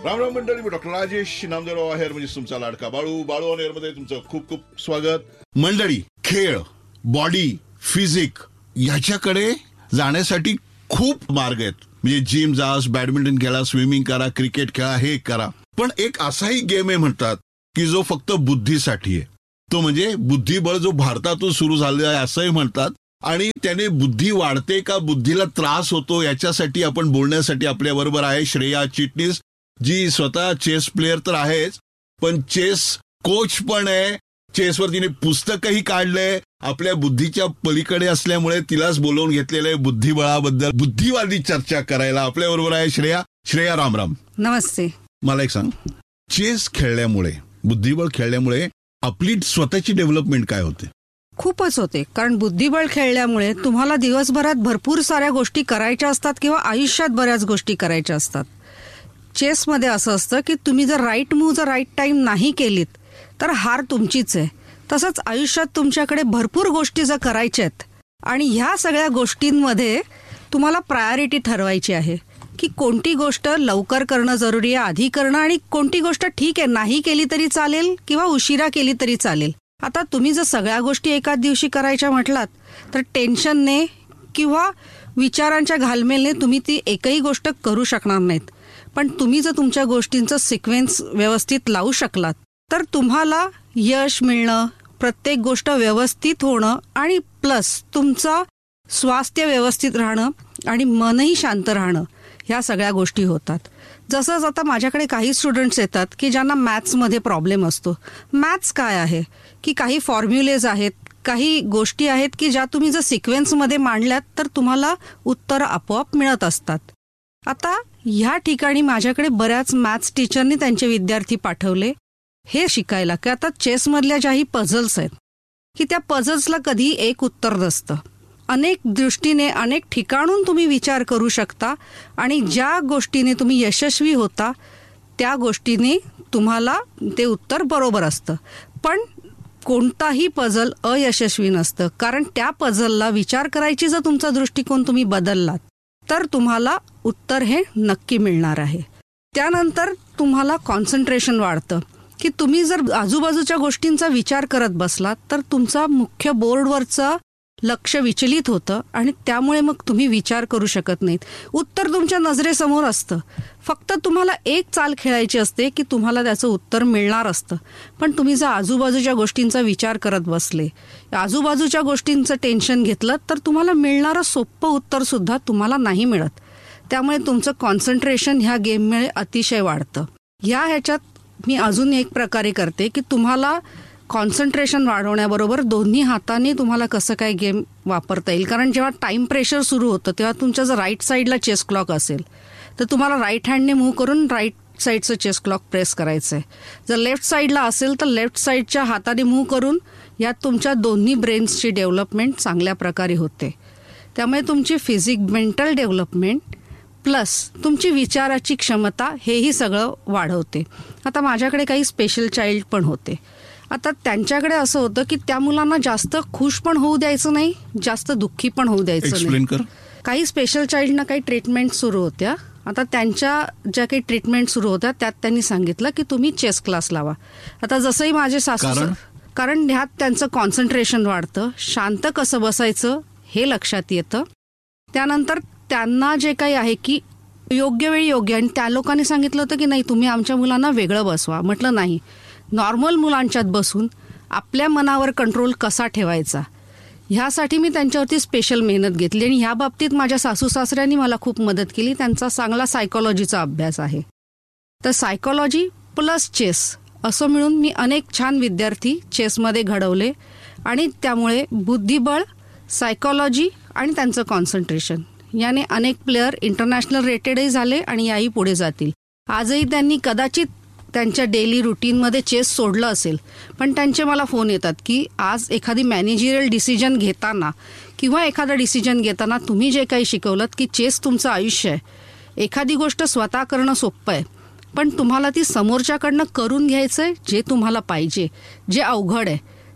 राम राम मंडळी, मी डॉक्टर राजेश नामदेवराव आहे, म्हणजे तुमचा लाडका बाळू ऑन एअर मध्ये तुमचं खूप खूप स्वागत. मंडळी, खेळ, बॉडी, फिजिक याच्याकडे जाण्यासाठी खूप मार्ग आहेत. म्हणजे जिम जा, बॅडमिंटन खेळा, स्विमिंग करा, क्रिकेट खेळा, हे करा. पण एक असाही गेम आहे म्हणतात की जो फक्त बुद्धीसाठी आहे. तो म्हणजे बुद्धिबळ, जो भारतातून सुरू झालेला आहे असंही म्हणतात. आणि त्याने बुद्धी वाढते का बुद्धीला त्रास होतो याच्यासाठी आपण बोलण्यासाठी आपल्या बरोबर आहे श्रेया चिटणीस, जी स्वतः चेस प्लेयर तर आहेच, पण चेस कोच पण आहे. चेसवर तिने पुस्तकही काढलंय. आपल्या बुद्धीच्या पलीकडे असल्यामुळे तिलाच बोलवून घेतलेलं आहे बुद्धिबळाबद्दल बुद्धिवादी चर्चा करायला. आपल्या बरोबर आहे श्रेया. श्रेया, राम राम. नमस्ते. मला एक सांग, चेस खेळल्यामुळे, बुद्धिबळ खेळल्यामुळे आपली स्वतःची डेव्हलपमेंट काय होते? खूपच होते. कारण बुद्धिबळ खेळल्यामुळे तुम्हाला दिवसभरात भरपूर साऱ्या गोष्टी करायच्या असतात किंवा आयुष्यात बऱ्याच गोष्टी करायच्या असतात. चेसमध्ये असं असतं की तुम्ही जर राईट मूव्ह जर राईट टाइम नाही केलीत तर हार तुमचीच आहे. तसंच आयुष्यात तुमच्याकडे भरपूर गोष्टी जर करायच्या आहेत आणि ह्या सगळ्या गोष्टींमध्ये तुम्हाला प्रायोरिटी ठरवायची आहे की कोणती गोष्ट लवकर करणं जरुरी आहे, आधी करणं, आणि कोणती गोष्ट ठीक आहे नाही केली तरी चालेल किंवा उशिरा केली तरी चालेल. आता तुम्ही जर सगळ्या गोष्टी एकाच दिवशी करायच्या म्हटलात तर टेन्शनने किंवा विचारांच्या घालमेलने तुम्ही ती एकही गोष्ट करू शकणार नाहीत. पण तुम्ही जर तुमच्या गोष्टींचं सिक्वेन्स व्यवस्थित लावू शकलात तर तुम्हाला यश मिळणं, प्रत्येक गोष्ट व्यवस्थित होणं आणि प्लस तुमचं स्वास्थ्य व्यवस्थित राहणं आणि मनही शांत राहणं, ह्या सगळ्या गोष्टी होतात. जसंच आता माझ्याकडे काही स्टुडंट्स येतात की ज्यांना मॅथ्समध्ये प्रॉब्लेम असतो. मॅथ्स काय आहे की काही फॉर्म्युलेज आहेत, काही गोष्टी आहेत की ज्या तुम्ही जर सिक्वेन्समध्ये मांडल्यात तर तुम्हाला उत्तरं आपोआप मिळत असतात. आता ह्या ठिकाणी माझ्याकडे बऱ्याच मॅथ्स टीचरनी त्यांचे विद्यार्थी पाठवले हे शिकायला की आता चेसमधल्या ज्याही पझल्स आहेत की त्या पझल्सला कधी एक उत्तर नसतं. अनेक दृष्टीने, अनेक ठिकाणून तुम्ही विचार करू शकता आणि ज्या गोष्टीने तुम्ही यशस्वी होता त्या गोष्टीने तुम्हाला ते उत्तर बरोबर असतं. पण कोणताही पझल अयशस्वी नसतं, कारण त्या पझलला विचार करायची जर तुमचा दृष्टिकोन तुम्ही बदललात तर तुम्हाला उत्तर हे नक्की मिळणार आहे. त्यानंतर तुम्हाला कॉन्सन्ट्रेशन वाढतं की तुम्ही जर आजूबाजूच्या गोष्टींचा विचार करत बसलात तर तुमचा मुख्य बोर्डवरचं लक्ष विचलित होतं आणि त्यामुळे मग तुम्ही विचार करू शकत नाहीत. उत्तर तुमच्या नजरेसमोर असतं, फक्त तुम्हाला एक चाल खेळायची असते की तुम्हाला त्याचं उत्तर मिळणार असतं. पण तुम्ही जर आजूबाजूच्या गोष्टींचा विचार करत बसले, आजूबाजूच्या गोष्टींचं टेन्शन घेतलं तर तुम्हाला मिळणारं सोपं उत्तरसुद्धा तुम्हाला नाही मिळत. त्यामुळे तुमचं कॉन्सन्ट्रेशन ह्या गेममुळे अतिशय वाढतं. ह्याच्यात मी अजून एक प्रकारे करते की तुम्हाला कॉन्सन्ट्रेशन वाढवण्याबरोबर दोन्ही हाताने तुम्हाला कसं काय गेम वापरता येईल. कारण जेव्हा टाइम प्रेशर सुरू होतं तेव्हा तुमच्या जर राईट साईडला चेस क्लॉक असेल तर तुम्हाला राईट हँडने मूव्ह करून राईट साईडचं चेस क्लॉक प्रेस करायचं आहे. जर लेफ्ट साईडला असेल तर लेफ्ट साईडच्या हाताने मूव्ह करून यात तुमच्या दोन्ही ब्रेन्सची डेव्हलपमेंट चांगल्या प्रकारे होते. त्यामुळे तुमची मेंटल डेव्हलपमेंट प्लस तुमची विचाराची क्षमता हेही सगळं वाढवते. आता माझ्याकडे काही स्पेशल चाइल्ड पण होते. आता त्यांच्याकडे असं होतं की त्या मुलांना जास्त खुश पण होऊ द्यायचं नाही, जास्त दुःखी पण होऊ द्यायचं नाही. काही स्पेशल चाइल्डना काही ट्रीटमेंट सुरू होत्या. आता त्यांच्या ज्या काही ट्रीटमेंट सुरू होत्या त्यात त्यांनी सांगितलं की तुम्ही चेस क्लास लावा. आता जसंही माझे सासू, कारण ह्यात त्यांचं कॉन्सन्ट्रेशन वाढतं, शांत कसं बसायचं हे लक्षात येतं. त्यानंतर त्यांना जे काही आहे की योग्य वेळी योग्य, आणि त्या लोकांनी सांगितलं होतं की नाही तुम्ही आमच्या मुलांना वेगळं बसवा. म्हटलं नाही, नॉर्मल मुलांच्यात बसून आपल्या मनावर कंट्रोल कसा ठेवायचा ह्यासाठी मी त्यांच्यावरती स्पेशल मेहनत घेतली. आणि ह्या बाबतीत माझ्या सासू सासऱ्यांनी मला खूप मदत केली. त्यांचा चांगला सायकोलॉजीचा अभ्यास आहे. तर सायकोलॉजी प्लस चेस असं मिळून मी अनेक छान विद्यार्थी चेसमध्ये घडवले आणि त्यामुळे बुद्धिबळ, सायकोलॉजी आणि त्यांचं कॉन्सन्ट्रेशन याने अनेक प्लेयर इंटरनॅशनल रेटेडही झाले आणि याही पुढे जातील. आजही त्यांनी कदाचित त्यांच्या डेली रुटीनमध्ये चेस सोडलं असेल, पण त्यांचे मला फोन येतात की आज एखादी मॅनेजरियल डिसिजन घेताना किंवा एखादा डिसिजन घेताना तुम्ही जे काही शिकवलं की चेस तुमचं आयुष्य आहे. एखादी गोष्ट स्वतः करणं सोपं आहे, पण तुम्हाला ती समोरच्याकडनं करून घ्यायचं आहे जे तुम्हाला पाहिजे, जे अवघड आहे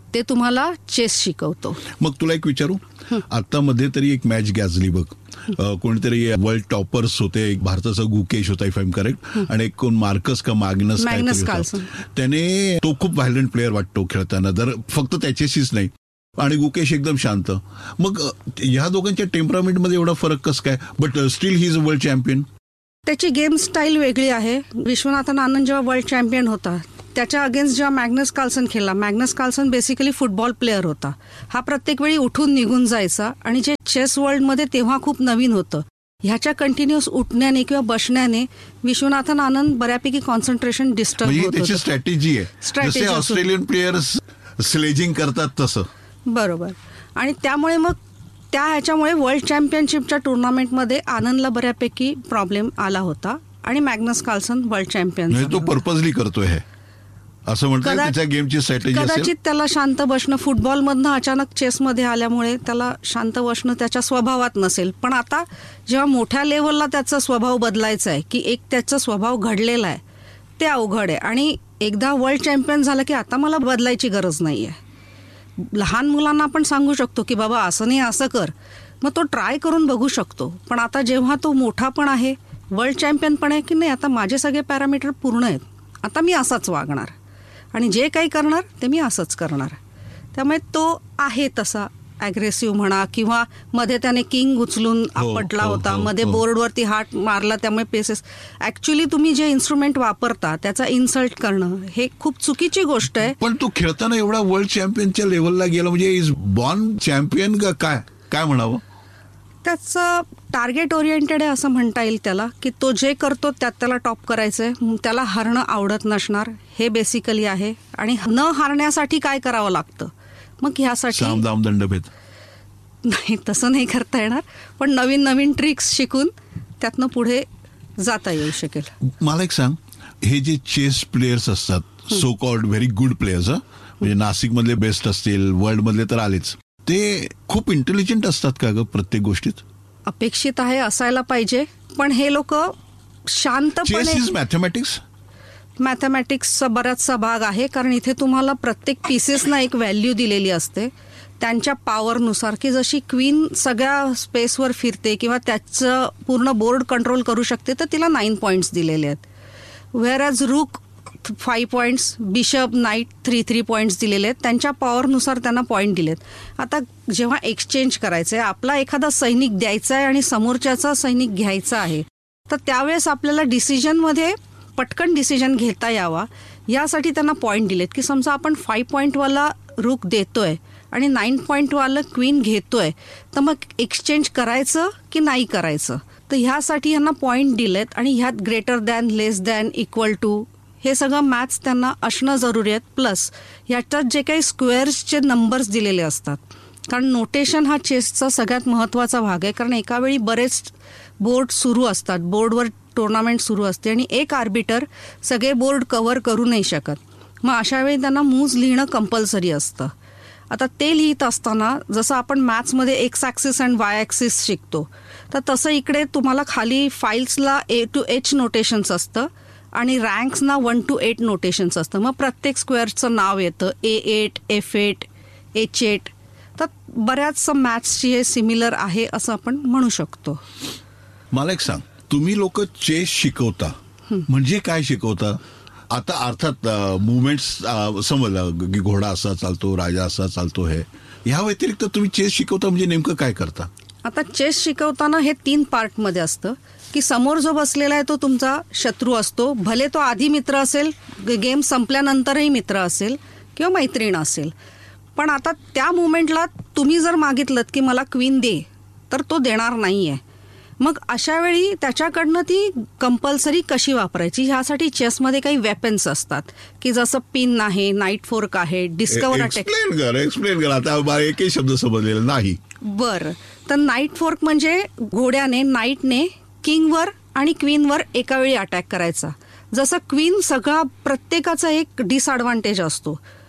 ते तुम्हाला चेस शिकवतो. मग तुला एक विचारू, आता मध्ये तरी एक मॅच गाजली बघ, कोणीतरी वर्ल्ड टॉपर्स होते, एक भारताचा गुकेश होता इफ आय एम करेक्ट, आणि एक कोण मार्कस का मॅग्नस कार्लसन. त्याने, तो खूप व्हायलंट प्लेअर वाटतो खेळताना, तर फक्त त्याच्याशीच नाही, आणि गुकेश एकदम शांत. मग ह्या दोघांच्या टेम्परामेंट मध्ये एवढा फरक कसं काय, but still he is a world champion. त्याची गेम स्टाईल वेगळी आहे. विश्वनाथन आनंद जेव्हा वर्ल्ड चॅम्पियन होता, त्याच्या अगेन्स्ट जेव्हा मॅग्नस कार्लसन खेळला, Magnus Carlsen basically football player होता. हा प्रत्येक वेळी उठून निघून जायचा, आणि जे चेस वर्ल्डमध्ये तेव्हा खूप नवीन होतं. ह्याच्या कंटिन्युअस उठण्याने किंवा बसण्याने विश्वनाथन आनंद बऱ्यापैकी कॉन्सन्ट्रेशन डिस्टर्ब होत होतं. त्याची स्ट्रॅटेजी आहे, जसे ऑस्ट्रेलियन प्लेयर्स स्लेजिंग करतात तसं. बरोबर. आणि त्यामुळे मग ह्याच्यामुळे वर्ल्ड चॅम्पियनशिपच्या टुर्नामेंटमध्ये आनंदला बऱ्यापैकी प्रॉब्लेम आला होता, आणि मॅग्नस कार्लसन वर्ल्ड चॅम्पियन. तो पर्पजली करतोय हे, असं म्हणतात त्याच्या गेमची स्ट्रॅटेजी. कदाचित त्याला शांत बसणं, फुटबॉलमधनं अचानक चेसमध्ये आल्यामुळे त्याला शांत बसणं त्याच्या स्वभावात नसेल. पण आता जेव्हा मोठ्या लेवलला त्याचा स्वभाव बदलायचा आहे, की एक त्याचा स्वभाव घडलेला आहे, ते अवघड आहे. आणि एकदा वर्ल्ड चॅम्पियन झालं की आता मला बदलायची गरज नाही आहे. लहान मुलांना आपण सांगू शकतो की बाबा असं नाही, असं कर, मग तो ट्राय करून बघू शकतो. पण आता जेव्हा तो मोठा पण आहे, वर्ल्ड चॅम्पियन पण आहे, की नाही आता माझे सगळे पॅरामीटर पूर्ण आहेत, आता मी असाच वागणार, आणि जे काही करणार ते मी असंच करणार. त्यामुळे तो आहे तसा ॲग्रेसिव्ह म्हणा, किंवा मध्ये त्याने किंग उचलून आपटला होता, मध्ये बोर्डवरती हात मारला, त्यामुळे पेसेस. ॲक्च्युली तुम्ही जे इन्स्ट्रुमेंट वापरता त्याचा इन्सल्ट करणं हे खूप चुकीची गोष्ट आहे. पण तो खेळताना एवढा वर्ल्ड चॅम्पियनच्या लेवलला गेला, म्हणजे इज बॉर्न चॅम्पियन का काय म्हणावं. त्याचं टार्गेट ओरिएंटेड आहे असं म्हणता येईल त्याला, की तो जे करतो त्यात त्याला टॉप करायचं आहे, त्याला हारणं आवडत नसणार, हे बेसिकली आहे. आणि न हारण्यासाठी काय करावं लागतं, मग ह्यासाठी सामदाम दंडभेद नाही, तसं नाही करता येणार, पण नवीन नवीन ट्रिक्स शिकून त्यातनं पुढे जाता येऊ शकेल. मला एक सांग, हे जे चेस प्लेयर्स असतात, so called very good players, म्हणजे नाशिक मधले बेस्ट असतील, वर्ल्ड मधले तर आलेच, ते खूप इंटेलिजंट असतात का ग प्रत्येक गोष्टीत? अपेक्षित आहे, असायला पाहिजे. पण हे लोक शांतपणे, चेस इज मॅथमॅटिक्स. मॅथमॅटिक्सचा बराचसा भाग आहे, कारण इथे तुम्हाला प्रत्येक पीसेसना एक व्हॅल्यू दिलेली असते त्यांच्या पॉवरनुसार, की जशी क्वीन सगळ्या स्पेसवर फिरते किंवा त्याचं पूर्ण बोर्ड कंट्रोल करू शकते, तर तिला 9 पॉईंट्स दिलेले आहेत. व्हेअर ॲज रूक 5 पॉईंट्स, बिशप नाईट 3 पॉईंट्स दिलेले आहेत, त्यांच्या पॉवरनुसार त्यांना पॉईंट दिलेत. आता जेव्हा एक्सचेंज करायचं आहे, आपला एखादा सैनिक द्यायचा आहे आणि समोरच्याचा सैनिक घ्यायचा आहे, तर त्यावेळेस आपल्याला डिसिजनमध्ये पटकन डिसिजन घेता यावा, यासाठी त्यांना पॉईंट दिलेत. की समजा आपण 5 पॉईंटवाला रूक देतोय आणि 9 पॉईंटवाला क्वीन घेतोय, तर मग एक्सचेंज करायचं की नाही करायचं, तर ह्यासाठी यांना पॉईंट दिलेत. आणि ह्यात greater than, less than, equal to, हे सगळं मॅथ्स त्यांना असणं जरुरी आहे. प्लस ह्याच्यात जे काही स्क्वेअर्सचे नंबर्स दिलेले असतात, कारण नोटेशन हा चेसचा सगळ्यात महत्त्वाचा भाग आहे. कारण एका वेळी बरेच बोर्ड सुरू असतात, बोर्डवर टुर्नामेंट सुरू असते, आणि एक आर्बिटर सगळे बोर्ड कव्हर करू नाही शकत. मग अशा वेळी त्यांना मूव्ज लिहिणं कंपल्सरी असतं. आता ते लिहित असताना जसं आपण मॅथ्समध्ये x axis and Y axis शिकतो, तर तसं इकडे तुम्हाला खाली फाईल्सला A to H नोटेशन्स असतं, आणि रँक्सना 1 to 8 नोटेशन्स असतं. मग प्रत्येक स्क्वेअरचं नाव येतं, A8, F8, H8. तर बऱ्याचशा मॅथ्सची हे सिमिलर आहे असं आपण म्हणू शकतो. मला एक सांग, तुम्ही लोक चेस शिकवता म्हणजे काय शिकवता? आता अर्थात मुवमेंट्स समजलं की घोडा असा चालतो, राजा असा चालतो, हे ह्या व्यतिरिक्त तुम्ही चेस शिकवता म्हणजे नेमकं काय करता? आता चेस शिकवताना हे 3 पार्टमध्ये असतं, की समोर जो बसलेला आहे तो तुमचा शत्रू असतो, भले तो आधी मित्र असेल, गेम संपल्यानंतरही मित्र असेल किंवा मैत्रीण असेल. पण आता त्या मुवमेंटला तुम्ही जर मागितलं की मला क्वीन दे, तर तो देणार नाही आहे. मग अशा वेळी त्याच्याकडनं ती कंपल्सरी कशी वापरायची, ह्यासाठी चेसमध्ये काही वेपन्स असतात, की जसं पिन आहे, नाईट फोर्क आहे, डिस्कवर अटॅक. एक्सप्लेन कर आता, एकही शब्द समजलेला नाही. बरं, तर नाईट फोर्क म्हणजे घोड्याने, नाईटने किंगवर आणि क्वीनवर एका वेळी अटॅक करायचा. जसं क्वीन सगळा प्रत्येकाचा एक डिसएडव्हान्टेज असतो,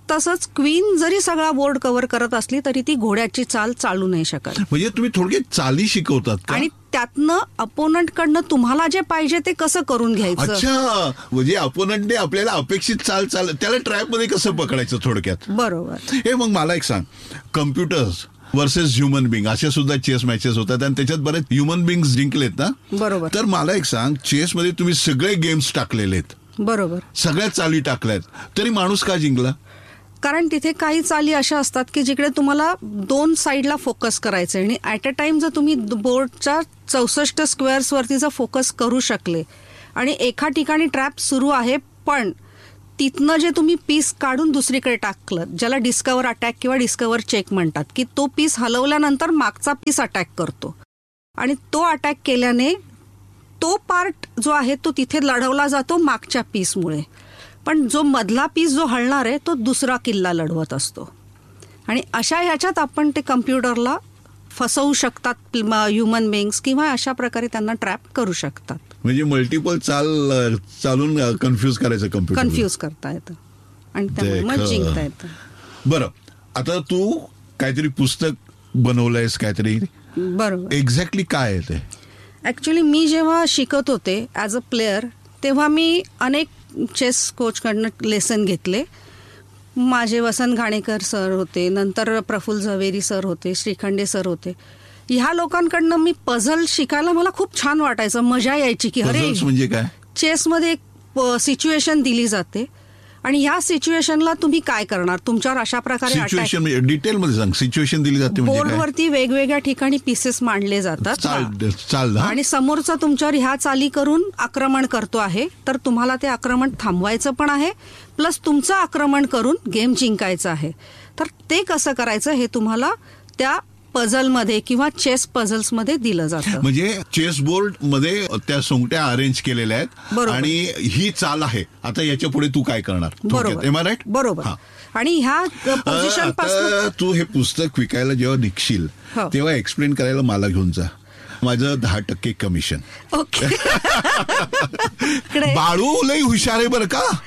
तसंच क्वीन जरी सगळा बोर्ड कव्हर करत असली तरी ती घोड्याची चाल चालू नाही शकत. म्हणजे तुम्ही थोडक्यात चाली शिकवतात का? आणि त्यातनं अपोनंट कडनं तुम्हाला जे पाहिजे ते कसं करून घ्यायचं. अच्छा, म्हणजे अपोनंटने आपल्याला अपेक्षित चाल त्याला ट्रॅप मध्ये कसं पकडायचं थोडक्यात. बरोबर. हे मग मला एक सांग, कम्प्युटर्स वर्सेस ह्युमन बिंग अशा सुद्धा चेस मॅचेस होतात आणि त्याच्यात बरेच ह्युमन बिंग्स जिंकलेत ना. बरोबर. तर मला एक सांग, चेसमध्ये तुम्ही सगळे गेम्स टाकलेले आहेत, बरोबर, सगळ्या चाली टाकल्यात, तरी माणूस का जिंकला? कारण तिथे काही चाली अशा असतात की जिकडे तुम्हाला 2 साईडला फोकस करायचं आणि ॲट अ टाइम जर तुम्ही बोर्डच्या 64 स्क्वेअर्स वरती जर फोकस करू शकले आणि एका ठिकाणी ट्रॅप सुरू आहे पण तिथनं जे तुम्ही पीस काढून दुसरीकडे टाकलं, ज्याला डिस्कवर अटॅक किंवा डिस्कवर चेक म्हणतात, की तो पीस हलवल्यानंतर मागचा पीस अटॅक करतो आणि तो अटॅक केल्याने तो पार्ट जो आहे तो तिथे लढवला जातो मागच्या पीसमुळे, पण जो मधला पीस जो हलणार आहे तो दुसरा किल्ला लढवत असतो. आणि अशा ह्याच्यात आपण ते कम्प्युटरला फसवू शकतात ह्युमन बिंग्स किंवा अशा प्रकारे त्यांना ट्रॅप करू शकतात. म्हणजे मल्टिपल चालून कन्फ्यूज करायचं कम्प्युटर, कन्फ्यूज करता येतं आणि त्यामुळे मग जिंकता येतं. बरं, आता तू काहीतरी पुस्तक बनवलंयस काहीतरी, बरोबर. एक्झॅक्टली काय आहे ते? ॲक्च्युली मी जेव्हा शिकत होते ॲज अ प्लेयर तेव्हा मी अनेक चेस कोचकडनं लेसन घेतले. माझे वसंत घाणेकर सर होते, नंतर प्रफुल्ल झवेरी सर होते, श्रीखंडे सर होते. ह्या लोकांकडनं मी पझल शिकायला मला खूप छान वाटायचं, मजा यायची की अरे म्हणजे काय, चेसमध्ये एक सिच्युएशन दिली जाते आणि ह्या सिच्युएशनला तुम्ही काय करणार, तुमच्यावर अशा प्रकारे सिच्युएशन डिटेल मध्ये सांग. सिच्युएशन दिली जाते म्हणजे बोर्डवरती वेगवेगळ्या ठिकाणी पीसेस मांडले जातात आणि समोरचा तुमच्यावर ह्या चाली करून आक्रमण करतो आहे, तर तुम्हाला ते आक्रमण थांबवायचं पण आहे प्लस तुमचं आक्रमण करून गेम जिंकायचं आहे. तर ते कसं करायचं हे तुम्हाला त्या पझलमध्ये किंवा चेस पझल्समध्ये दिलं जातं. म्हणजे चेस बोर्ड मध्ये त्या सोंगट्या अरेंज केलेल्या आहेत आणि ही चाल आहे, आता याच्या पुढे तू काय करणार. बरोबर, बरोबर. आणि ह्या पोझिशन पासून तू हे पुस्तक विकायला जेव्हा निघशील तेव्हा एक्सप्लेन करायला मला घेऊन जा. माझं 10% कमिशन. ओके. बाळू लई हुशार आहे बरं का.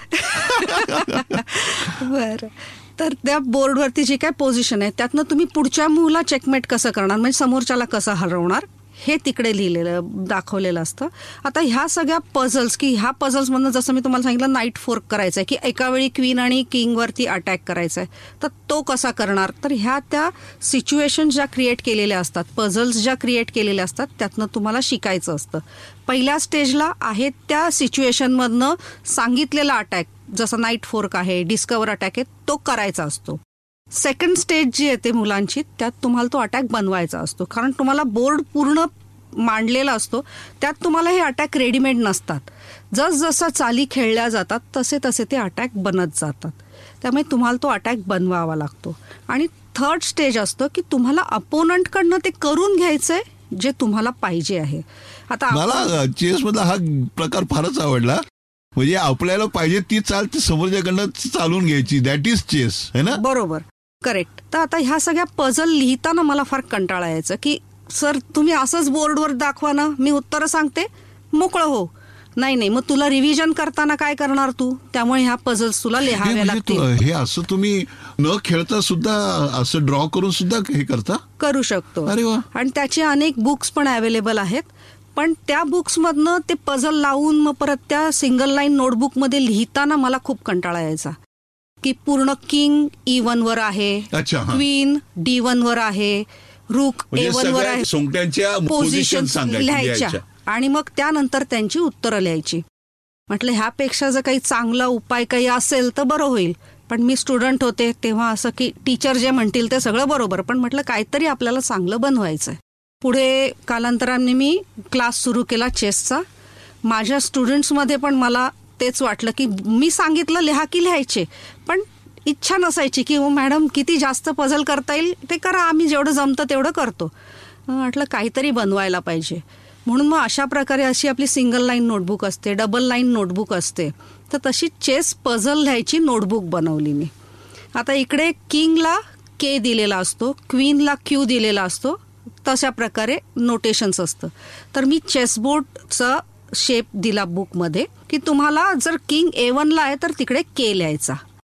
बरं, तर त्या बोर्डवरती जी काय पोझिशन आहे त्यातनं तुम्ही पुढच्या मूव्हला चेकमेट कसं करणार, म्हणजे समोरच्याला कसं हरवणार हे तिकडे लिहिलेलं दाखवलेलं असतं. आता ह्या सगळ्या पझल्स की ह्या पझल्समधनं जसं मी तुम्हाला सांगितलं नाईट फोर्क करायचं आहे की एका वेळी क्वीन आणि किंगवरती अटॅक करायचा आहे, तर तो कसा करणार. तर ह्या त्या सिच्युएशन ज्या क्रिएट केलेल्या असतात, पझल्स ज्या क्रिएट केलेल्या असतात त्यातनं तुम्हाला शिकायचं असतं. पहिल्या स्टेजला आहे त्या सिच्युएशनमधनं सांगितलेला अटॅक, जसं नाईट फोर्क आहे, डिस्कवर अटॅक आहे, तो करायचा असतो. सेकंड स्टेज जी येते मुलांची त्यात तुम्हाला तो अटॅक बनवायचा असतो, कारण तुम्हाला बोर्ड पूर्ण मांडलेला असतो, त्यात तुम्हाला हे अटॅक रेडीमेड नसतात. जसजसं चाली खेळल्या जातात तसे तसे ते अटॅक बनत जातात, त्यामुळे तुम्हाला तो अटॅक बनवावा लागतो. आणि थर्ड स्टेज असतो की तुम्हाला अपोनंटकडनं ते करून घ्यायचंय जे तुम्हाला पाहिजे आहे. आता मला चेस मधला हा प्रकार फारच आवडला, म्हणजे आपल्याला पाहिजे ती चाल समोरच्याकडनं चालून घ्यायची, दॅट इज चेस, है ना. बरोबर, करेक्ट. तर आता ह्या सगळ्या पझल लिहिताना मला फार कंटाळा यायचं की सर तुम्ही असंच बोर्डवर दाखवा ना, मी उत्तरं सांगते मोकळं हो. नाही, मग तुला रिव्हिजन करताना काय करणार तू, त्यामुळे ह्या पझल्स तुला लिहाव्या लागतील. हे असं तुम्ही न खेळता सुद्धा असं ड्रॉ करून सुद्धा हे करू शकतो. अरे वा. आणि त्याचे अनेक बुक्स पण अवेलेबल आहेत, पण त्या बुक्समधनं ते पझल लावून मग परत त्या सिंगल लाईन नोटबुकमध्ये लिहिताना मला खूप कंटाळा यायचा की पूर्ण किंग E1 वर आहे, क्वीन D1 वर आहे, रूक A1 वर आहे, सोंगट्यांच्या पोझिशन लिहायच्या आणि मग त्यानंतर त्यांची उत्तरं लिहायची. म्हटलं ह्यापेक्षा जर काही चांगला उपाय काही असेल तर बरं होईल, पण मी स्टुडंट होते तेव्हा असं की टीचर जे म्हणतील ते सगळं बरोबर, पण म्हटलं काहीतरी आपल्याला चांगलं बनवायचंय. पुढे कालांतराने मी क्लास सुरू केला चेसचा. माझ्या स्टुडंट्समध्ये पण मला तेच वाटलं की मी सांगितलं लिहा की लिहायचे, पण इच्छा नसायची की मॅडम किती जास्त पझल करता येईल ते करा, आम्ही जेवढं जमतं तेवढं करतो. म्हटलं काहीतरी बनवायला पाहिजे, म्हणून मग अशा प्रकारे अशी आपली सिंगल लाईन नोटबुक असते, डबल लाईन नोटबुक असते, तर तशी चेस पझल लिहायची नोटबुक बनवली मी. आता इकडे किंगला K दिलेला असतो, क्वीनला Q दिलेला असतो, तशा प्रकारे नोटेशन्स असतं. तर मी चेसबोर्डचा शेप दिला बुकमध्ये की तुम्हाला जर किंग A1 ला आहे तर तिकडे K लिहायचा,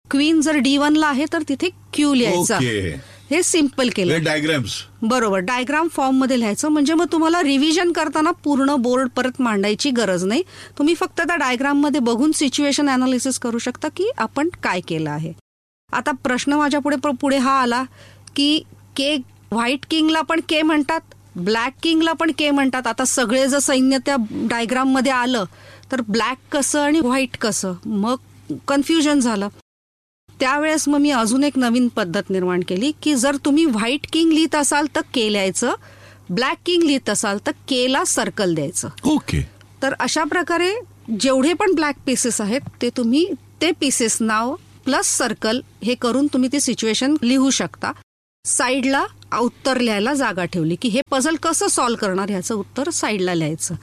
क्वीन जर D1 ला आहे तर तिथे क्यू लिहायचा. हे सिम्पल केलं. डायग्राम्स बरोबर, डायग्राम फॉर्म मध्ये लिहायचं. म्हणजे मग तुम्हाला रिव्हिजन करताना पूर्ण बोर्ड परत मांडायची गरज नाही. तुम्ही फक्त त्या डायग्राम मध्ये बघून सिच्युएशन अनालिसिस करू शकता की आपण काय केलं आहे. आता प्रश्न माझ्या पुढे हा आला की के व्हाईट किंगला पण के म्हणतात, ब्लॅक किंगला पण के म्हणतात. आता सगळे जर सैन्य त्या डायग्राम मध्ये आलं तर ब्लॅक कसं आणि व्हाईट कसं, मग कन्फ्युजन झालं. त्यावेळेस मग मी अजून एक नवीन पद्धत निर्माण केली की जर तुम्ही व्हाईट किंग लिहित असाल तर के लिहायचं, ब्लॅक किंग लिहित असाल तर के ला सर्कल द्यायचं. ओके. तर अशा प्रकारे जेवढे पण ब्लॅक पीसेस आहेत ते तुम्ही ते पीसेस नाव प्लस सर्कल हे करून तुम्ही ती सिच्युएशन लिहू शकता. साईडला उत्तर लिहायला जागा ठेवली की हे पझल कसं सॉल्व्ह करणार ह्याचं उत्तर साईडला लिहायचं.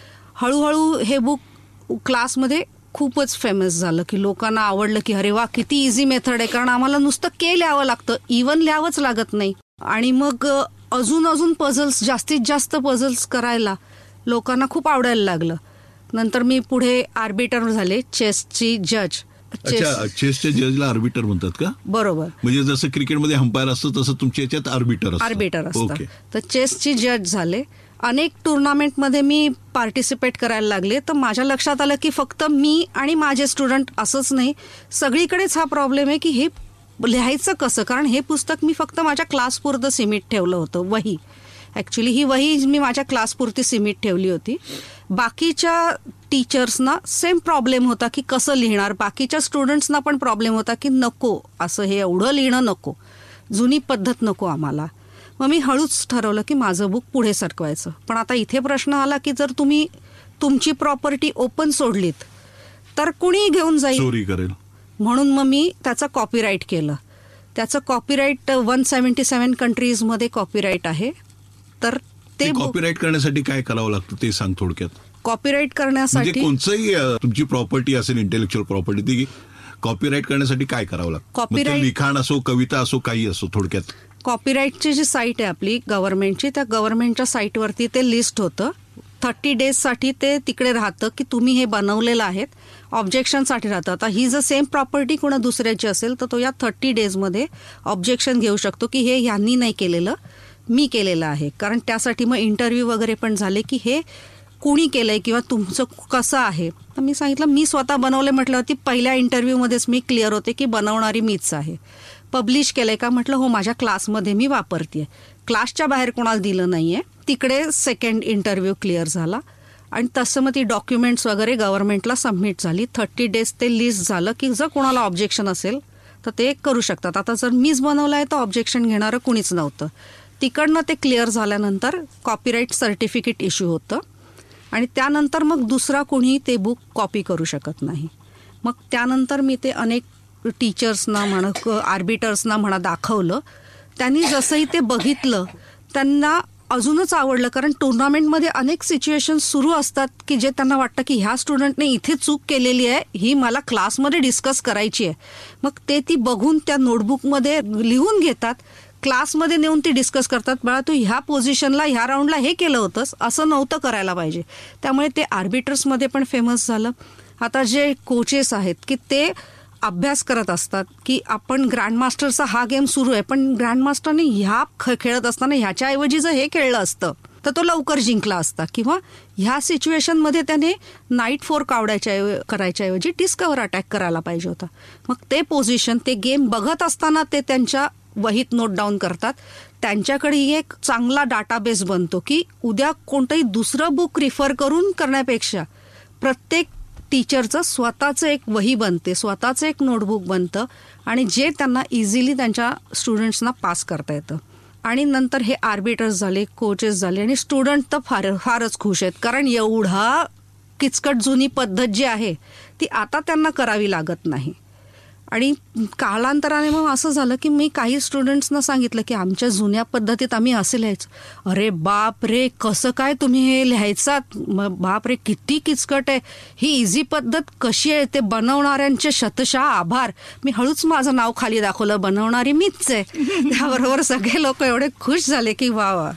हळूहळू हे बुक क्लासमध्ये खूपच फेमस झालं की लोकांना आवडलं की अरे वा किती इझी मेथड आहे. कारण आम्हाला नुसतं के लिहावं लागतं, इवन लिहावंच लागत नाही. आणि मग अजून पझल्स, जास्तीत जास्त पझल्स करायला लोकांना खूप आवडायला लागलं. नंतर मी पुढे आर्बिटर झाले, चेसची जज. चेसच्या जजला आर्बिटर म्हणतात का? बरोबर. म्हणजे जसं क्रिकेटमध्ये अंपायर असतं तसं तुमच्या याच्यात आर्बिटर असतं. तर चेसची जज झाले. अनेक टुर्नामेंटमध्ये मी पार्टिसिपेट करायला लागले. तर माझ्या लक्षात आलं की फक्त मी आणि माझे स्टुडंट असंच नाही, सगळीकडेच हा प्रॉब्लेम आहे की हे लिहायचं कसं. कारण हे पुस्तक मी फक्त माझ्या क्लासपुरतं सिमिट ठेवलं होतं. वही ॲक्च्युली ही वही मी माझ्या क्लासपुरती सिमिट ठेवली होती. बाकीच्या टीचर्सना सेम प्रॉब्लेम होता की कसं लिहिणार. बाकीच्या स्टुडंट्सना पण प्रॉब्लेम होता की नको असं हे एवढं लिहिणं नको, जुनी पद्धत नको आम्हाला. मग मी हळूच ठरवलं की माझं बुक पुढे सरकवायचं. पण आता इथे प्रश्न आला की जर तुम्ही तुमची प्रॉपर्टी ओपन सोडलीत तर कुणी घेऊन जाईल, चोरी करेल. म्हणून मग मी त्याचं कॉपीराईट केलं. त्याचं कॉपीराईट 177 कंट्रीजमध्ये कॉपीराईट आहे. तर ते कॉपीराईट करण्यासाठी काय करावं लागतं ते सांग थोडक्यात. कॉपीराईट करण्यासाठी कोणचंही तुमची प्रॉपर्टी असेल, इंटेलेक्च्युअल प्रॉपर्टी, ती कॉपीराईट करण्यासाठी काय करावं लागतं? कॉपीराईट लिखाण असो, कविता असो, काही असो, थोडक्यात. कॉपीराईटची जी साईट आहे आपली गव्हर्नमेंटची, त्या गव्हर्नमेंटच्या साईटवरती ते लिस्ट होतं. 30 डेजसाठी ते तिकडे राहतं की तुम्ही हे बनवलेलं आहेत. ऑब्जेक्शनसाठी राहतं. आता ही जर सेम प्रॉपर्टी कोणा दुसऱ्याची असेल तर तो या 30 डेजमध्ये ऑब्जेक्शन घेऊ शकतो की हे ह्यांनी नाही केलेलं, मी केलेलं आहे. कारण त्यासाठी मग इंटरव्ह्यू वगैरे पण झाले की हे कुणी केलंय किंवा तुमचं कसं आहे. तर मी सांगितलं मी स्वतः बनवले म्हटल्यावरती पहिल्या इंटरव्ह्यूमध्येच मी क्लिअर होते की बनवणारी मीच आहे. पब्लिश केलंय का म्हटलं हो, माझ्या क्लासमध्ये मी वापरते, क्लासच्या बाहेर कोणाला दिलं नाहीये. तिकडे सेकंड इंटरव्ह्यू क्लिअर झाला आणि तसं मग ती डॉक्युमेंट्स वगैरे गव्हर्नमेंटला सबमिट झाली. 30 डेज ते लिस्ट झालं की जर कोणाला ऑब्जेक्शन असेल तर ते करू शकतात. आता जर मीच बनवलं आहे तर ऑब्जेक्शन घेणारं कुणीच नव्हतं. तिकडनं ते क्लिअर झाल्यानंतर कॉपीराईट सर्टिफिकेट इश्यू होतं आणि त्यानंतर मग दुसरा कोणी ते बुक कॉपी करू शकत नाही. मग त्यानंतर मी ते अनेक टीचर्सना म्हणा, आर्बिटर्सना म्हणा दाखवलं. त्यांनी जसंही ते बघितलं त्यांना अजूनच आवडलं. कारण टुर्नामेंटमध्ये अनेक सिच्युएशन सुरू असतात की जे त्यांना वाटतं की ह्या स्टुडंटने इथे चूक केलेली आहे, ही मला क्लासमध्ये डिस्कस करायची आहे. मग ते ती बघून त्या नोटबुकमध्ये लिहून घेतात, क्लासमध्ये नेऊन ती डिस्कस करतात. बाळा तू ह्या पोझिशनला ह्या राऊंडला हे केलं होतंस, असं नव्हतं करायला पाहिजे. त्यामुळे ते आर्बिटर्समध्ये पण फेमस झालं. आता जे कोचेस आहेत की ते अभ्यास करत असतात की आपण ग्रँडमास्टरचा हा गेम सुरू आहे, पण ग्रँडमास्टरने ह्या खेळत असताना ह्याच्याऐवजी जर हे खेळलं असतं तर तो लवकर जिंकला असता, किंवा ह्या सिच्युएशनमध्ये त्याने नाईट 4 करायच्या ऐवजी डिस्कवर अटॅक करायला पाहिजे होता. मग ते पोझिशन, ते गेम बघत असताना ते त्यांच्या वहीत नोट डाऊन करतात. त्यांच्याकडे एक चांगला डाटाबेस बनतो की उद्या कोणतंही दुसरं बुक रिफर करून करण्यापेक्षा प्रत्येक टीचरचं स्वतःचं एक वही बनते, स्वतःचं एक नोटबुक बनतं आणि जे त्यांना इझिली त्यांच्या स्टुडंट्सना पास करता येतं. आणि नंतर हे आर्बिटर्स झाले, कोचेस झाले आणि स्टुडंट तर फारच खुश आहेत. कारण एवढा किचकट जुनी पद्धत जी आहे ती आता त्यांना करावी लागत नाही. आणि कालांतराने मग असं झालं की मी काही स्टुडंट्सना सांगितलं की आमच्या जुन्या पद्धतीत आम्ही असे लिहायचो. अरे बाप रे, कसं काय तुम्ही हे लिहायचात, बाप रे किती किचकट आहे, ही इझी पद्धत कशी आहे, ते बनवणाऱ्यांचे शतशः आभार. मी हळूच माझं नाव खाली दाखवलं, बनवणारी मीच आहे. त्याबरोबर सगळे लोक एवढे खुश झाले की वा वा.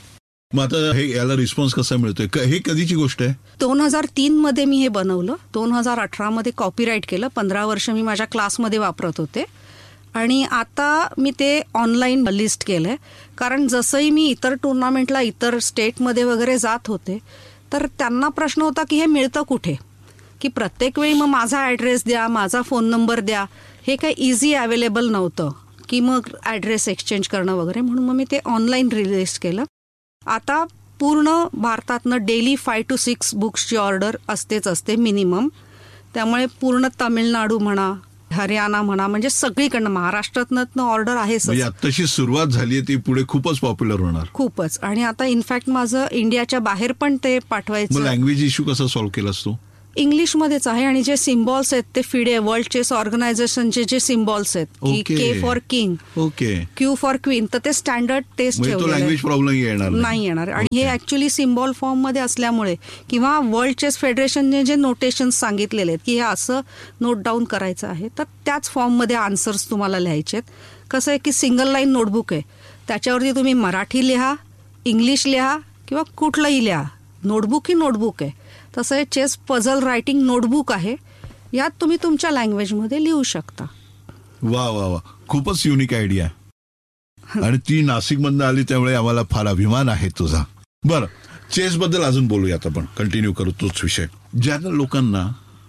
मग आता हे याला रिस्पॉन्स कसा मिळतोय? हे कधीची गोष्ट आहे? 2003 मध्ये मी हे बनवलं. 2018 मध्ये कॉपीराईट केलं. 15 वर्ष मी माझ्या क्लासमध्ये वापरत होते आणि आता मी ते ऑनलाईन लिस्ट केलंय. कारण जसंही मी इतर टुर्नामेंटला इतर स्टेटमध्ये वगैरे जात होते तर त्यांना प्रश्न होता की हे मिळतं कुठे, की प्रत्येक वेळी मग माझा ॲड्रेस द्या, माझा फोन नंबर द्या, हे काही इझी अवेलेबल नव्हतं की मग ॲड्रेस एक्सचेंज करणं वगैरे. म्हणून मग मी ते ऑनलाईन रिलीज केलं. आता पूर्ण भारतातनं डेली 5 to 6 बुक्सची ऑर्डर असतेच असते मिनिमम. त्यामुळे पूर्ण तामिळनाडू म्हणा, हरियाणा म्हणा, म्हणजे सगळीकडनं, महाराष्ट्रातनं ऑर्डर आहेच. म्हणजे आत्ताशी सुरुवात झाली, ती पुढे खूपच पॉप्युलर होणार. खूपच. आणि आता इनफॅक्ट माझं इंडियाच्या बाहेर पण ते पाठवायचं. लँग्वेज इश्यू कसा सॉल्व्ह केलास तू? इंग्लिशमध्येच आहे आणि जे सिम्बॉल्स आहेत ते फिडे, वर्ल्ड चेस ऑर्गनायझेशनचे जे सिम्बॉल्स आहेत की के for king, okay, Q for queen, तर ते स्टँडर्ड टेस्ट लँग्वेज प्रॉब्लेम नाही येणार. आणि हे ऍक्च्युली सिम्बॉल फॉर्म मध्ये असल्यामुळे किंवा वर्ल्ड चेस फेडरेशनने जे नोटेशन्स सांगितलेले आहेत की हे असं नोट डाऊन करायचं आहे, तर त्याच फॉर्ममध्ये आन्सर्स तुम्हाला लिहायचे आहेत. कसं आहे की सिंगल लाईन नोटबुक आहे, त्याच्यावरती तुम्ही मराठी लिहा, इंग्लिश लिहा किंवा कुठलंही लिहा. नोटबुक ही नोटबुक आहे. तसं हे चेस पझल रायटिंग नोटबुक आहे, यात तुम्ही तुमच्या लँग्वेजमध्ये लिहू शकता. वा वा वा, खूपच युनिक आयडिया. आणि ती नाशिकमधून आली त्यामुळे आम्हाला फार अभिमान आहे तुझा. बरं, चेस बद्दल अजून बोलूयात आपण, कंटिन्यू करू तोच विषय. ज्या लोकांना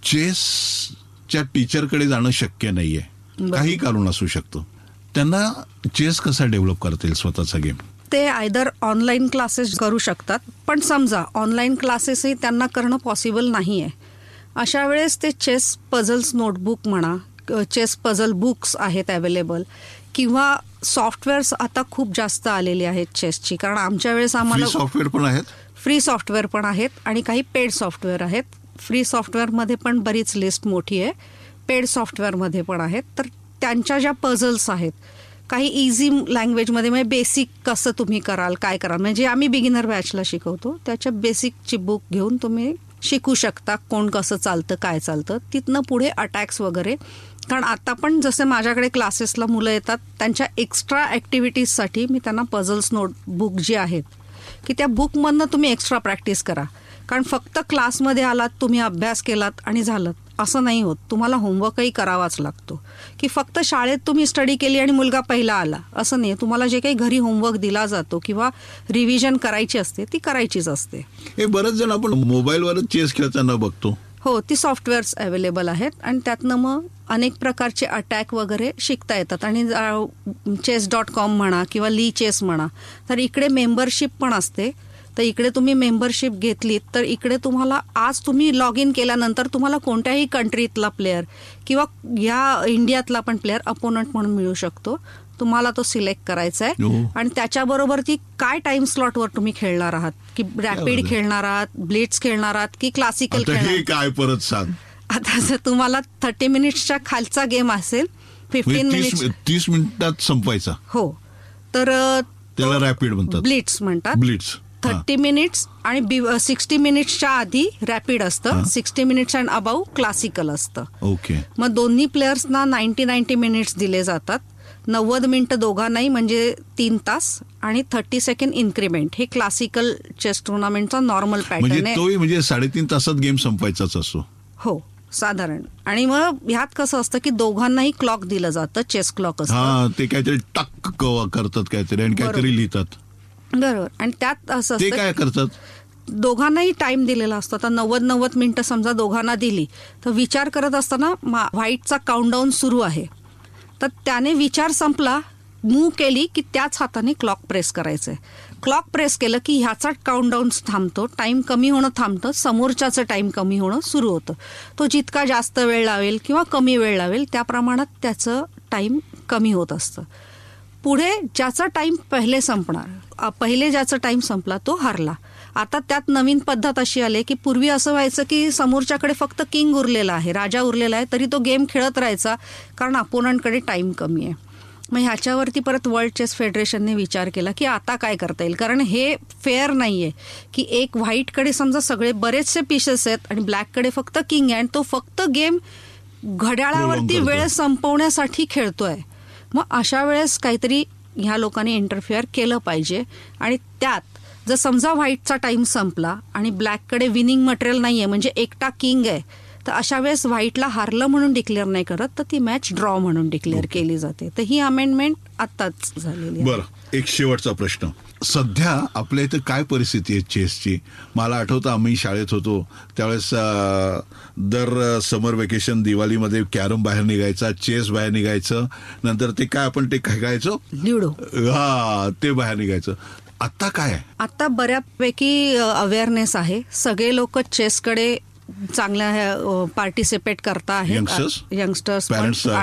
चेसच्या टीचरकडे जाणं शक्य नाहीये, काही कारण असू शकतं, त्यांना चेस कसा डेव्हलप करता येईल स्वतःचा गेम? ते आयदर ऑनलाईन क्लासेस करू शकतात, पण समजा ऑनलाईन क्लासेसही त्यांना करणं पॉसिबल नाही आहे, अशा वेळेस ते चेस पझल्स नोटबुक म्हणा, चेस पझल बुक्स आहेत अवेलेबल, किंवा सॉफ्टवेअर्स आता खूप जास्त आलेली आहेत चेसची. कारण आमच्या वेळेस आम्हाला सॉफ्टवेअर पण आहेत, फ्री सॉफ्टवेअर पण आहेत आणि काही पेड सॉफ्टवेअर आहेत. फ्री सॉफ्टवेअरमध्ये पण बरीच लिस्ट मोठी आहे, पेड सॉफ्टवेअरमध्ये पण आहेत. तर त्यांच्या ज्या पझल्स आहेत काही इझी लँग्वेजमध्ये, म्हणजे बेसिक कसं तुम्ही कराल, काय कराल, म्हणजे आम्ही बिगिनर बॅचला शिकवतो, त्याच्या बेसिकची बुक घेऊन तुम्ही शिकू शकता कोण कसं चालतं, काय चालतं. तिथनं पुढे अटॅक्स वगैरे. कारण आता पण जसे माझ्याकडे क्लासेसला मुलं येतात, त्यांच्या एक्स्ट्रा ॲक्टिव्हिटीजसाठी मी त्यांना पझल्स नोटबुक जी आहेत की त्या बुकमधनं तुम्ही एक्स्ट्रा प्रॅक्टिस करा. कारण फक्त क्लासमध्ये आलात, तुम्ही अभ्यास केलात आणि झालं असं नाही होत. तुम्हाला होमवर्कही करावाच लागतो. की फक्त शाळेत तुम्ही स्टडी केली आणि मुलगा पहिला आला असं नाही. तुम्हाला जे काही घरी होमवर्क दिला जातो किंवा रिव्हिजन करायची असते ती करायचीच असते. हे बरेच जण आपण मोबाईलवरच चेस खेळताना बघतो. हो, ती सॉफ्टवेअर्स अवेलेबल आहेत आणि त्यातनं मग अनेक प्रकारचे अटॅक वगैरे शिकता येतात. आणि chess.com म्हणा किंवा ली चेस म्हणा, तर इकडे मेंबरशिप पण असते. तर इकडे तुम्ही मेंबरशिप घेतलीत तर इकडे तुम्हाला आज तुम्ही लॉग इन केल्यानंतर तुम्हाला कोणत्याही कंट्रीतला प्लेअर किंवा या इंडियातला पण प्लेअर अपोनंट म्हणून मिळू शकतो. तुम्हाला तो सिलेक्ट करायचा आहे आणि त्याच्याबरोबर ती काय टाइम स्लॉटवर तुम्ही खेळणार आहात, की रॅपिड खेळणार आहात, ब्लिट्स खेळणार आहात की क्लासिकल खेळणार. काय परत सांग आता जर तुम्हाला 30 मिनिट्सच्या खालचा गेम असेल, 15 मिनिट्स, 30 मिनिटात संपवायचा, हो, तर त्याला रॅपिड म्हणतात, ब्लिट्स म्हणतात. ब्लिट्स 30 मिनिट्स आणि 60 मिनिट्सच्या आधी रॅपिड असतं, 60 मिनिट्स अँड अबाव क्लासिकल असतं. ओके. मग दोन्ही प्लेयर्सना 90 मिनिट्स दिले जातात. 90 मिनिटं दोघांनाही, म्हणजे 3 तास आणि 30 सेकंड इन्क्रीमेंट. हे क्लासिकल चेस टुर्नामेंटचा नॉर्मल पॅटर्न आहे. म्हणजे 3.5 तासात गेम संपायचाच असतो. हो, साधारण. आणि मग ह्यात कसं असतं की दोघांनाही क्लॉक दिलं जातं, चेस क्लॉक असतं. ते काहीतरी टक करतात काहीतरी आणि काहीतरी लिहितात. बरोबर. आणि त्यात असं ते असतं काय करतात, दोघांनाही टाइम दिलेला असतो. आता 90 मिनिटं समजा दोघांना दिली तर विचार करत असताना व्हाईटचा काउंटडाऊन सुरू आहे, तर त्याने विचार संपला, मूव केली की त्याच हाताने क्लॉक प्रेस करायचंय. क्लॉक प्रेस केलं की ह्याचा काउंटडाऊन थांबतो, टाइम कमी होणं थांबतं, समोरच्याचं टाइम कमी होणं सुरू होतं. तो जितका जास्त वेळ लावेल किंवा कमी वेळ लावेल त्या प्रमाणात त्याचं टाइम कमी होत असतं. पुढे ज्याचा टाइम पहिले ज्याचा टाइम संपला तो हारला. आता त्यात नवीन पद्धत अशी आली की पूर्वी असं व्हायचं की समोरच्याकडे फक्त किंग उरलेला आहे, राजा उरलेला आहे, तरी तो गेम खेळत राहायचा कारण अपोनंटकडे टाइम कमी आहे. मग ह्याच्यावरती परत वर्ल्ड चेस फेडरेशनने विचार केला की आता काय करता येईल, कारण हे फेअर नाहीये की एक व्हाईटकडे समजा सगळे बरेचसे पीसेस आहेत आणि ब्लॅककडे फक्त किंग आहे आणि तो फक्त गेम घड्याळावरती वेळ संपवण्यासाठी खेळतोय. मग अशा वेळेस काहीतरी ह्या लोकांनी इंटरफिअर केलं पाहिजे. आणि त्यात जर समजा व्हाईटचा टाइम संपला आणि ब्लॅककडे विनिंग मटेरियल नाहीये, म्हणजे एकटा किंग आहे, तर अशा वेळेस व्हाईटला हारलं म्हणून डिक्लेअर नाही करत, तर ती मॅच ड्रॉ म्हणून डिक्लेअर केली जाते. तर ही अमेंडमेंट आत्ताच झालेली आहे. बरं, एक शेवटचा प्रश्न. सध्या आपल्या इथं काय परिस्थिती आहे चेसची? मला आठवतं आम्ही शाळेत होतो त्यावेळेस दर समर वेकेशन दिवाळीमध्ये कॅरम बाहेर निघायचा, चेस बाहेर निघायचं, नंतर ते काय आपण ते खेळायचो, ल्युडो, हा ते बाहेर निघायचं. आता काय आहे? आता बऱ्यापैकी अवेअरनेस आहे. सगळे लोक चेसकडे चांगल्या पार्टिसिपेट करता आहेत. यंगस्टर्स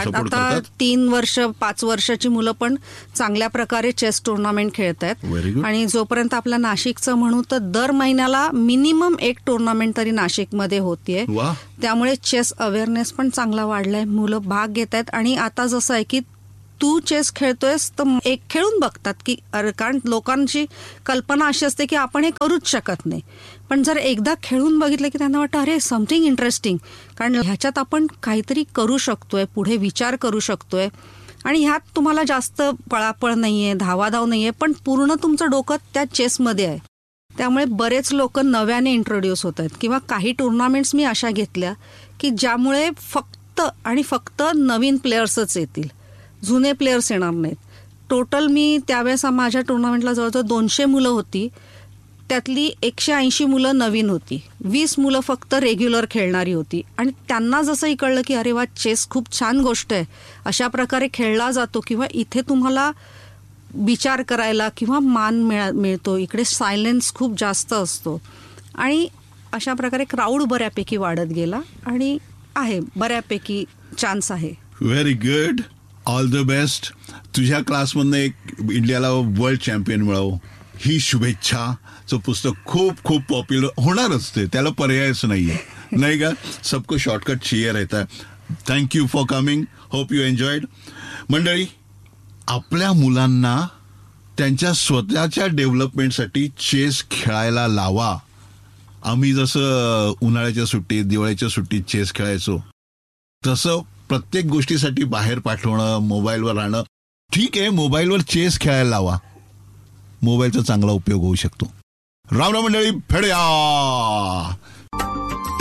आता 3 वर्ष 5 वर्षाची मुलं पण चांगल्या प्रकारे चेस टुर्नामेंट खेळत आहेत. आणि जोपर्यंत आपल्या नाशिकचं म्हणू तर दर महिन्याला मिनिमम एक टुर्नामेंट तरी नाशिकमध्ये होतीये. त्यामुळे चेस अवेअरनेस पण चांगला वाढलाय, मुलं भाग घेत आहेत. आणि आता जसं आहे की तू चेस खेळतोयस तर एक खेळून बघतात की अरे, कारण लोकांची कल्पना अशी असते की आपण हे करूच शकत नाही, पण जर एकदा खेळून बघितलं की त्यांना वाटतं अरे समथिंग इंटरेस्टिंग, कारण ह्याच्यात आपण काहीतरी करू शकतोय, पुढे विचार करू शकतोय. आणि ह्यात तुम्हाला जास्त पळापळ नाहीये, धावाधाव नाहीये, पण पूर्ण तुमचं डोकं त्या चेसमध्ये आहे. त्यामुळे बरेच लोक नव्याने इंट्रोड्यूस होत आहेत. किंवा काही टुर्नामेंट्स मी अशा घेतल्या की ज्यामुळे फक्त आणि फक्त नवीन प्लेयर्सच येतील, जुने प्लेयर्स येणार नाहीत. टोटल मी त्यावेळेस माझ्या टुर्नामेंटला जवळजवळ 200 मुलं होती, त्यातली 180 मुलं नवीन होती, 20 मुलं फक्त रेग्युलर खेळणारी होती. आणि त्यांना जसंही कळलं की अरे वा, चेस खूप छान गोष्ट आहे, अशा प्रकारे खेळला जातो किंवा इथे तुम्हाला विचार करायला किंवा मान मिळतो, इकडे सायलेन्स खूप जास्त असतो. आणि अशा प्रकारे क्राऊड बऱ्यापैकी वाढत गेला आणि आहे बऱ्यापैकी चान्स आहे. Very good, all the best. तुझ्या क्लासमधनं एक इंडियाला वर्ल्ड चॅम्पियन मिळावं ही शुभेच्छाचं पुस्तक खूप खूप पॉप्युलर होणारच, ते त्याला पर्यायच नाहीये, नाही का? सबको शॉर्टकट चाहिए रहता है. Thank you for coming, hope you enjoyed. मंडळी, आपल्या मुलांना त्यांच्या स्वतःच्या डेव्हलपमेंटसाठी चेस खेळायला लावा. आम्ही जसं उन्हाळ्याच्या सुट्टीत, दिवाळीच्या सुट्टीत चेस खेळायचो, तसं प्रत्येक गोष्टीसाठी बाहेर पाठवणं, मोबाईलवर राहणं ठीक आहे, मोबाईलवर चेस खेळायला लावा, मोबाईलचा चांगला उपयोग होऊ शकतो. राम राम मंडळी, फेड्या.